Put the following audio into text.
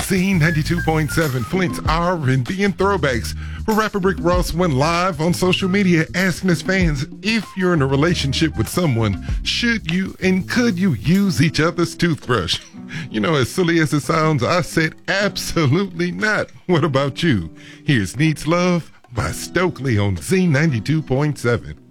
Z92.7, Flint's R&B and throwbacks. Where rapper Rick Ross went live on social media asking his fans, if you're in a relationship with someone, should you and could you use each other's toothbrush? You know, as silly as it sounds, I said absolutely not. What about you? Here's Needs Love by Stokely on Z92.7.